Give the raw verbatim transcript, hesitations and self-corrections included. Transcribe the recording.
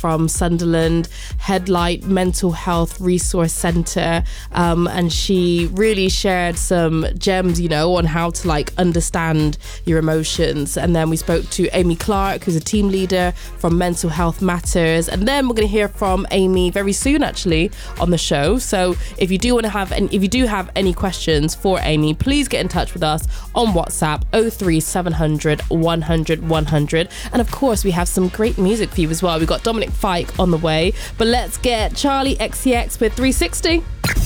from Sunderland Headlight Mental Health Resource Centre, um, and she really shared some gems, you know, on how to like understand your emotions. And then we spoke to Amy Clark, who's a team leader from Mental Health Matters, and then we're going to hear from Amy very soon actually on the show. So if you do want to have and if you do have any questions for Amy, please get in touch with us on WhatsApp oh three seven hundred one hundred one hundred. And of course we have some great music for you as well. We've got Dominic Fike on the way, but let's get Charlie X C X with three sixty.